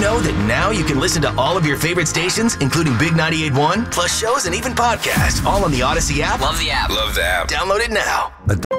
know that now you can listen to all of your favorite stations, including Big 98.1, plus shows and even podcasts, all on the Odyssey app? Love the app. Love the app. Download it now.